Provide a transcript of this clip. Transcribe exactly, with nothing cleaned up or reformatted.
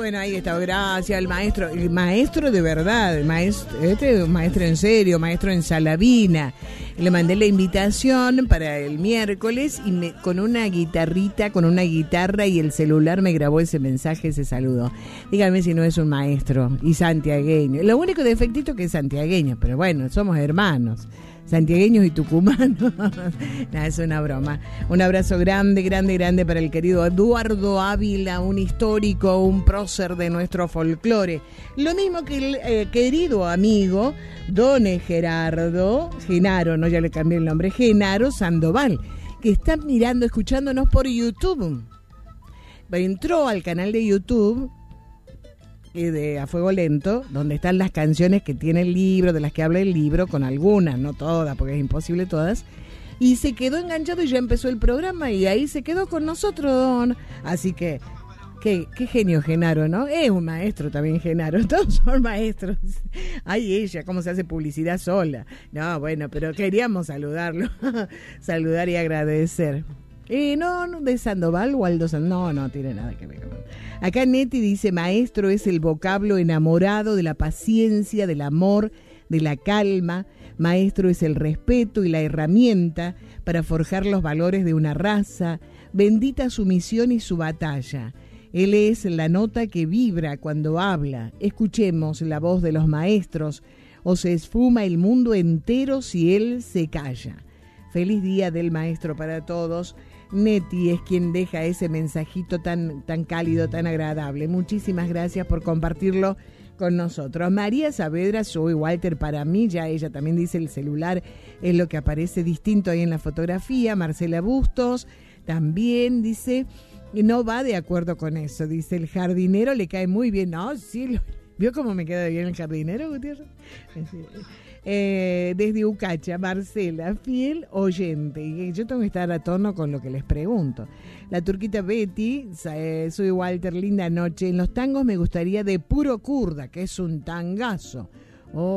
bueno, ahí está, gracias al maestro, el maestro de verdad, el maestro, este es un maestro en serio, maestro en Salavina. Le mandé la invitación para el miércoles y me, con una guitarrita, con una guitarra y el celular me grabó ese mensaje, ese saludo. Dígame si no es un maestro y santiagueño. Lo único defectito que es santiagueño, pero bueno, somos hermanos. Santiagueños y tucumanos. Nah, es una broma. Un abrazo grande, grande, grande para el querido Eduardo Ávila, un histórico, un prócer de nuestro folclore. Lo mismo que el eh, querido amigo Don Gerardo, Genaro, no, ya le cambié el nombre, Genaro Sandoval, que está mirando, escuchándonos por YouTube. Entró al canal de YouTube de A Fuego Lento, donde están las canciones que tiene el libro, de las que habla el libro, con algunas, no todas, porque es imposible todas, y se quedó enganchado y ya empezó el programa y ahí se quedó con nosotros, don. Así que, qué, qué genio Genaro, ¿no? Es un maestro también Genaro, todos son maestros. Ay, ella, cómo se hace publicidad sola. No, bueno, pero queríamos saludarlo, saludar y agradecer. Eh, no, no, de Sandoval, Waldo Sandoval, no, no tiene nada que ver. Acá Neti dice, maestro es el vocablo enamorado de la paciencia, del amor, de la calma. Maestro es el respeto y la herramienta para forjar los valores de una raza. Bendita su misión y su batalla. Él es la nota que vibra cuando habla. Escuchemos la voz de los maestros o se esfuma el mundo entero si él se calla. Feliz día del maestro para todos. Neti es quien deja ese mensajito tan, tan cálido, tan agradable. Muchísimas gracias por compartirlo con nosotros. María Saavedra, soy Walter para mí, ya ella también dice el celular es lo que aparece distinto ahí en la fotografía. Marcela Bustos también dice, no va de acuerdo con eso, dice el jardinero le cae muy bien. No, sí, lo, ¿vio cómo me queda bien el jardinero, Gutiérrez? Eh, desde Ucacha, Marcela, fiel oyente, y yo tengo que estar a tono con lo que les pregunto. La turquita Betty, eh, soy Walter, linda noche. En los tangos me gustaría de Puro Kurda, que es un tangazo.